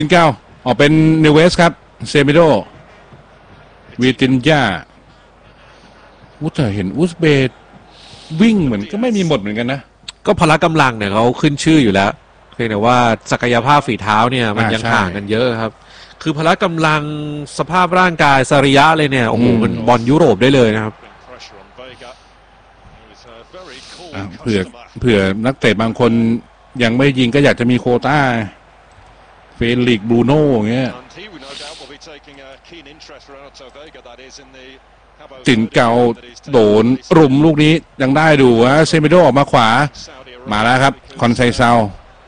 เก้าออกเป็นนิวเวสครับเซมิโดวีตินญ่าแต่เห็นอุซเบกวิ่งเหมือนก็ไม่มีหมดเหมือนกันนะก็พละกำลังเนี่ยเขาขึ้นชื่ออยู่แล้วเพียงแต่ว่าศักยภาพฝีเท้าเนี่ยมันยังห่างกันเยอะครับคือพละกำลังสภาพร่างกายสรีระเลยเนี่ยโอ้โหมันบอลยุโรปได้เลยนะครับเผื่อนักเตะบางคนยังไม่ยิงก็อยากจะมีโควต้าเฟลิกซ์บรูโน่อย่างเงี้ยจินเกาโดนรุมลูกนี้ยังได้ดูว่าเซมิโดออกมาขวามาแล้วครับคอนไซเซา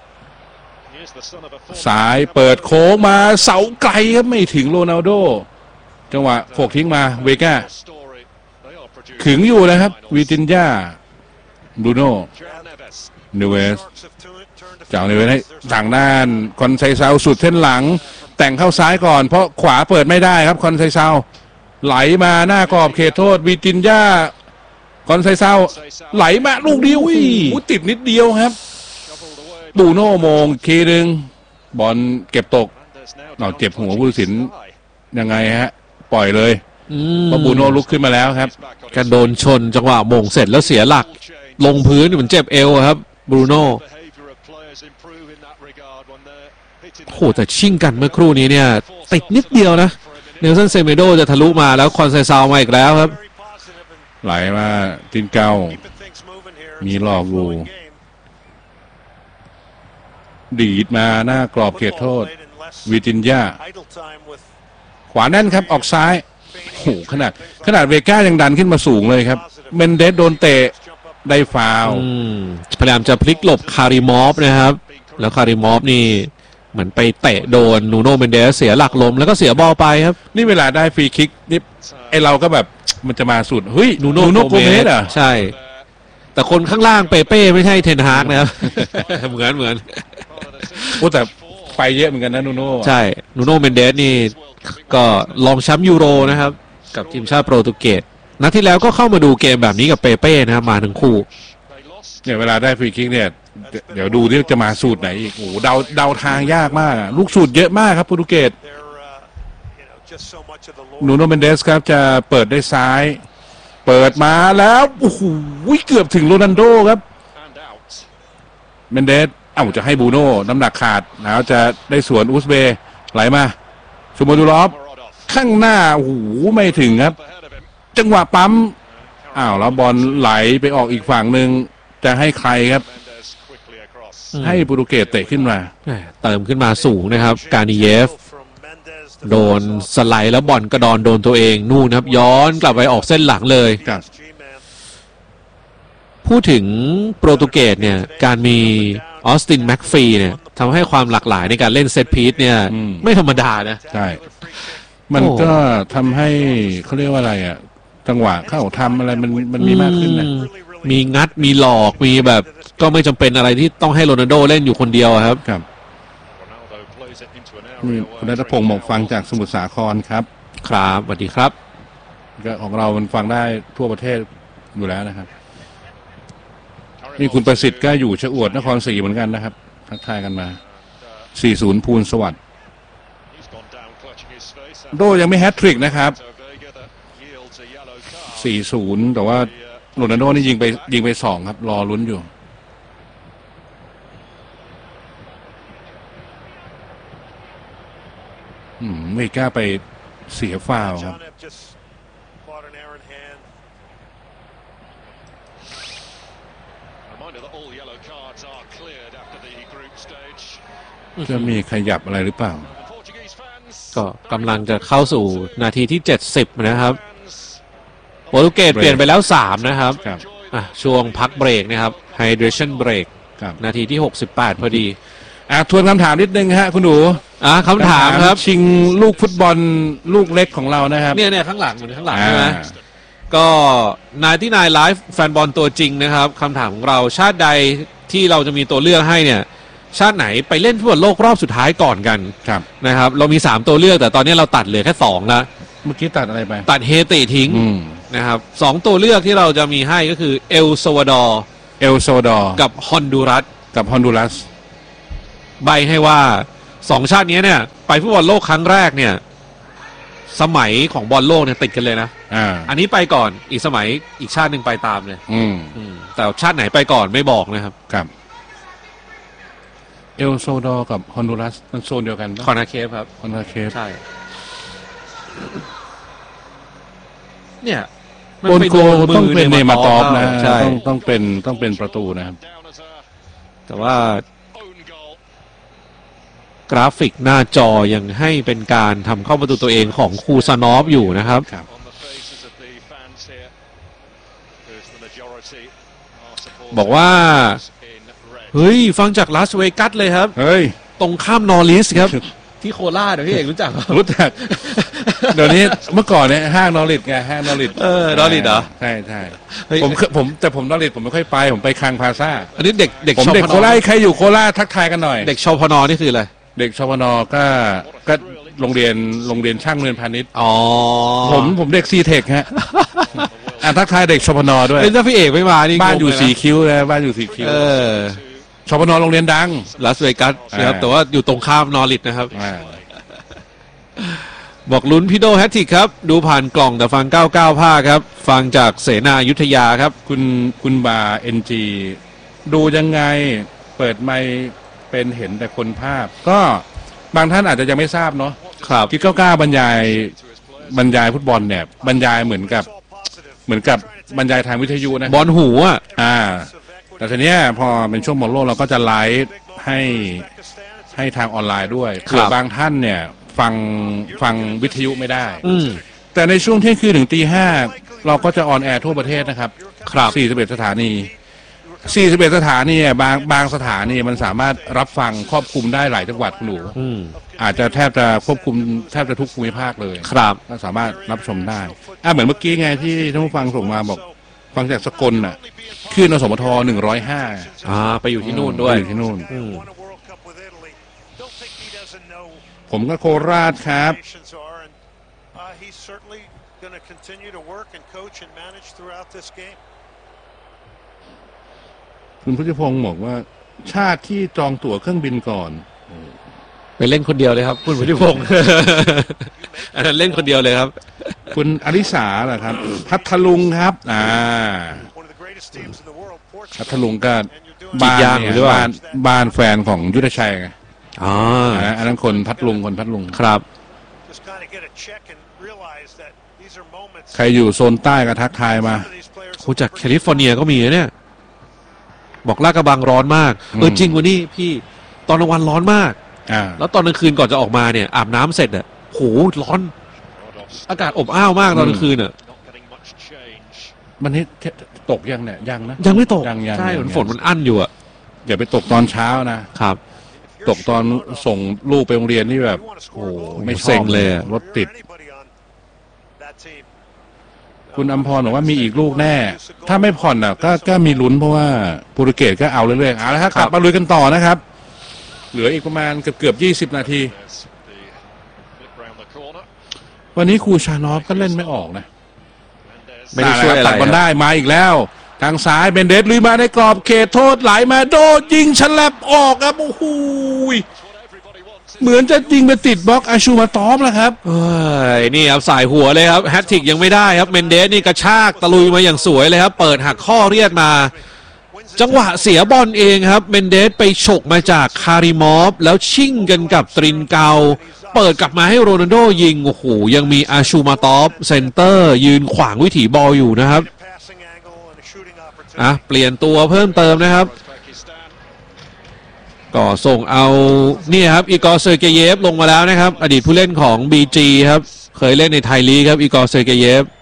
สายเปิดโค้งมาเสาไกลครับไม่ถึงโรนัลโดจังหวะโขกทิ้งมาเวก้าขึงอยู่นะครับวิตินญ่าบรูโน่นิเวสจากนิเวสให้ทางด้านคอนไซเซาสุดเส้นหลังแต่งเข้าซ้ายก่อนเพราะขวาเปิดไม่ได้ครับคอนไซเซาไหลมาหน้ากรอบเขตโทษวิตินญ่าคอนไซเซาไหลมาลูกเดียวติดนิดเดียวครับบูโน่โมงคีนึงบอลเก็บตกเจ็บหัวผู้ตัดสินยังไงฮะปล่อยเลยเพราะบูโน่ลุกขึ้นมาแล้วครับการโดนชนจังหวะโมงเสร็จแล้วเสียหลักลงพื้นเหมือนเจ็บเอวครับบรูโน่โหแต่ชิ่งกันเมื่อครู่นี้เนี่ยติดนิดเดียวนะเนลสันเซเมโดจะทะลุมาแล้วคอนไซเซามาอีกแล้วครับไหลมาตินเกามีหลอกอยู่ดีดมาหน้ากรอบเขตโทษวิตินญ่าขวาแน่นครับออกซ้ายโอ้ขนาดเวก้ายังดันขึ้นมาสูงเลยครับเมนเดสโดนเตะได้ฟาวล์พยายามจะพลิกหลบคาริมอฟนะครับแล้วคาริมอฟนี่เหมือนไปเตะโดนนูโน่เมนเดสเสียหลักล้มแล้วก็เสียบอลไปครับนี่เวลาได้ฟรีคิกนี่ไอเราก็แบบมันจะมาสุดเฮ้ยนูโน่โกเมสอ่ะใช่แต่คนข้างล่างเปเป้ไม่ใช่เทนฮากนะครับเหมือนแต่ไปเยอะเหมือนกันนะนูโน่ใช่นูโน่เมนเดสนี่ก็ลองแชมป์ยูโรนะครับกับทีมชาติโปรตุเกสนัดที่แล้วก็เข้ามาดูเกมแบบนี้กับเปเป้นะครับมาทั้งคู่เนี่ยเวลาได้ฟรีคิกเนี่ยเดี๋ยวดูที่จะมาสูตรไหนอีกโอ้เดาทางยากมากลูกสูตรเยอะมากครับโปรตุเกสนูโน่เมนเดสครับจะเปิดได้ซ้ายเปิดมาแล้วโอ้โหเกือบถึงโรนัลโดครับเมนเดสจะให้บูโน่น้ำหนักขาดแล้วจะได้สวนอุซเบย์ไหลมาชูโมดูลอฟข้างหน้าโอ้โหไม่ถึงครับจังหวะปั๊มแล้วบอลไหลไปออกอีกฝั่งหนึ่งจะให้ใครครับให้โปรตุเกสเตะขึ้นมาเติมขึ้นมาสูงนะครับกานิเยฟโดนสไลด์แล้วบอลกระดอนโดนตัวเองนู่นครับย้อนกลับไปออกเส้นหลังเลยพูดถึงโปรตุเกสเนี่ยการมีออสตินแม็กฟีเนี่ยทำให้ความหลากหลายในการเล่นเซตพีซเนี่ยไม่ธรรมดานะใช่มันก็ทำให้เขาเรียกว่าอะไรจังหวะเข้าทำอะไรมันมีมากขึ้นนะมีงัดมีหลอกมีแบบก็ไม่จำเป็นอะไรที่ต้องให้โรนัลโดเล่นอยู่คนเดียวครับนี่คุณรัตพงศ์บอกฟังจากสมุทรสาครครับครับสวัสดีครับก็ของเรามันฟังได้ทั่วประเทศอยู่แล้วนะครับนี่คุณประสิทธิ์ก็อยู่ชะอวดนครศรีเหมือนกันนะครับทักทายกันมา40ภูลสวัสดิ์โดยังไม่แฮตทริกนะครับ40แต่ว่าโรนัลโดนี่ยิงไป2ครับรอลุ้นอยู่ไม่กล้าไปเสียฟาวล์ครับจะมีขยับอะไรหรือเปล่าก็กำลังจะเข้าสู่นาทีที่70นะครับโปรตุเกสเปลี่ยนไปแล้ว3นะครับช่วงพักเบรกนะครับ hydration break นาทีที่68พอดีทวนคำถามนิดนึงฮะคุณหนูคำถามครับชิงลูกฟุตบอลลูกเล็กของเรานะครับเนี่ยข้างหลังใช่ไหมก็นายที่นายไลฟ์แฟนบอลตัวจริงนะครับคำถามของเราชาติใดที่เราจะมีตัวเลือกให้เนี่ยชาติไหนไปเล่นฟุตบอลโลกรอบสุดท้ายก่อนกันนะครับเรามี3ตัวเลือกแต่ตอนนี้เราตัดเหลือแค่2แล้วเมื่อกี้ตัดอะไรไปตัดเฮติทิ้งนะครับ2ตัวเลือกที่เราจะมีให้ก็คือเอลซัลวาดอร์กับฮอนดูรัสใบให้ว่า 2 ชาตินี้เนี่ยไปฟุตบอลโลกครั้งแรกเนี่ยสมัยของบอลโลกเนี่ยติดกันเลยนะอันนี้ไปก่อนอีกสมัยอีกชาติหนึ่งไปตามเลยแต่ชาติไหนไปก่อนไม่บอกนะครับครับเอลโซดอร์กับฮอนดูรัสมันโซนเดียวกันคอนาเคฟครับคอนาเคฟใช่เนี่ยโกนโกต้องเป็นเนมาตอฟนะต้องเป็นประตูนะครับแต่ว่ากราฟิกหน้าจอยังให้เป็นการทำเข้าประตูตัวเองของคูซานอฟอยู่นะครับบอกว่าเฮ้ยฟังจากลาสเวกัสเลยครับเฮ้ยตรงข้ามนอริสครับที่โคราชพี่เอกรู้จักเดี๋ยวนี้เมื่อก่อนเนี่ยห้างนอริสไงห้างนอริสนอริสเหรอใช่ผมนอริสผมไม่ค่อยไปผมไปคังพาซ่าอันนี้เด็กผมเด็กโคราชใครอยู่โคราชทักทายกันหน่อยเด็กชพนนี่คืออะไรเด็กชพนก็โรงเรียนช่างเรียนพาณิชย์ผมเด็กซีเทคฮะทักทายเด็กชพนด้วยถ้าพี่เอกไม่มานี่บ้านอยู่4 คิ้วนะบ้านอยู่4 คิ้วชพนโรงเรียนดังลาสเวกัสนะครับแต่ว่าอยู่ตรงข้ามนอริสนะครับบอกลุ้นพี่โดแฮตติกครับดูผ่านกล่องแต่ฟัง99ภาคครับฟังจากเสนาอยุธยาครับคุณบาเอ็นจีดูยังไงเปิดไมค์เป็นเห็นแต่คนภาพก็บางท่านอาจจะยังไม่ทราบเนาะครับคิด99บรรยายฟุตบอลเนี่ยบรรยายเหมือนกับบรรยายทางวิทยุนะบอลหูแต่ทีเนี้ยพอเป็นช่วงบอลโลกเราก็จะไลฟ์ให้ทางออนไลน์ด้วยเผื่อบางท่านเนี่ยฟังวิทยุไม่ได้แต่ในช่วงเที่ยงคืนถึงตี 5เราก็จะออนแอร์ทั่วประเทศนะครับ41 สถานี41 สถานีบางสถานีมันสามารถรับฟังครอบคลุมได้หลายจังหวัดคุณหนูอาจจะแทบจะควบคุมแทบจะทุกภูมิภาคเลยครับก็สามารถรับชมได้เหมือนเมื่อกี้ไงที่ท่านผู้ฟังส่งมาบอกฟังจากสกลน่ะขึ้นอสมท105 ไปอยู่ที่นู่นด้วยอยู่ที่นู่นผมก็โคราชครับคุณพุทธิพงศ์บอกว่าชาติที่จองตั๋วเครื่องบินก่อนไปเล่นคนเดียวเลยครับคุณพุทธิพงศ์อันนั้นเล่นคนเดียวเลยครับคุณอริสาเหรอครับพัทลุงครับพัทลุงก็บ้านแฟนของยุทธชัยไงอันนั้นคนพัทลุงครับใครอยู่โซนใต้ก็ทักทายมาคู่จากแคลิฟอร์เนียก็มีเนี่ยบอกลาดกระบังร้อนมากจริงวันนี้พี่ตอนกลางวันร้อนมากแล้วตอนกลางคืนก่อนจะออกมาเนี่ยอาบน้ำเสร็จโหร้อนอากาศอบอ้าวมากตอนกลางคืนวันนี้ตกยังเนี่ยยังนะยังไม่ตกใช่ฝนมันอั้นอยู่อย่าไปตกตอนเช้านะครับตกตอนส่งลูกไปโรงเรียนนี่แบบโอ้ไม่เซ็งเลยรถติดคุณอำพรบอกว่ามีอีกลูกแน่ถ้าไม่ผ่อนก็มีลุ้นเพราะว่าโปรตุเกสก็เอาเรื่อยๆเอาละครับกลับมาลุยกันต่อนะครับเหลืออีกประมาณเกือบ20 นาทีวันนี้ครูชานอฟก็เล่นไม่ออกนะไม่ได้ช่วยอะไรตัดบอลได้มาอีกแล้วทางซ้ายเบนเดสลุยมาในกรอบเขตโทษไหลมาโดยิงฉลับออกครับโอ้โหเหมือนจะยิงไปติดบล็อกอาชูมาตอมแล้วครับนี่ครับสายหัวเลยครับแฮตทริกยังไม่ได้ครับเมนเดสนี่กระชากตะลุยมาอย่างสวยเลยครับเปิดหักข้อเรียกมาจังหวะเสียบอลเองครับเมนเดสไปฉกมาจากคาริมอฟแล้วชิ่งกันกับตรินเกาเปิดกลับมาให้โรนัลโดยิงโอ้โหยังมีอาชูมาตอฟเซนเตอร์ยืนขวางวิถีบอลอยู่นะครับเปลี่ยนตัวเพิ่มเติมนะครับก็ส่งเอานี่ครับอีกอร์เซอร์เกเยฟลงมาแล้วนะครับอดีตผู้เล่นของ BG ครับเคยเล่นในไทยลีกครับอีกอร์เซอร์เกเยฟ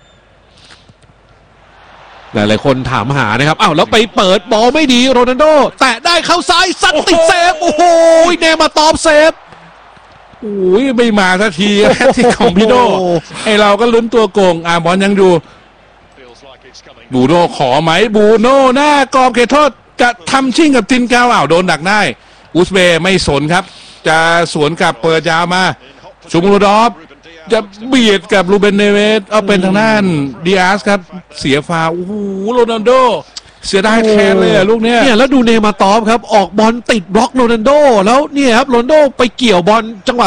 หลายๆคนถามหานะครับแล้วไปเปิดบอลไม่ดีโรนัลโดแตะได้เข้าซ้ายซัดติดเซฟโอ้โหเนมาตอฟเซฟโอ้ยไม่มาสักทีที่ของพี่โดไอเราก็ลุ้นตัวโกงบอลยังอยู่บูโน่ขอไหมบูโน่หน้ากรอบเขตโทษจะทำชิ่งกับตินกาวโดนดักได้อุซเบย์ไม่สนครับจะสวนกับเปิดยาวมาชูมูโรดอฟจะเบียดกับลูเบนเนเวสเป็นทางด้านดิอาสครับเสียฟาวโอ้โหโรนัลโดเสียดายแทนเลยอะลูกเนี้ยเนี่ยแล้วดูเนมาตอฟครับออกบอลติดบล็อกโรนัลโดแล้วเนี่ยครับโรนัลโดไปเกี่ยวบอลจังหวะ